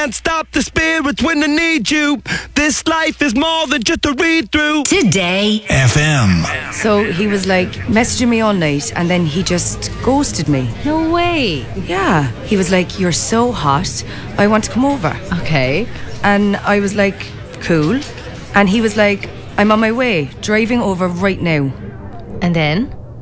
can't stop the spirits when I need you. This life is more than just a read through. Today FM. So he was like messaging me all night and then he just ghosted me. No way. Yeah. He was like, you're so hot, I want to come over. Okay. And I was like, cool. And he was like, I'm on my way, driving over right now. And then?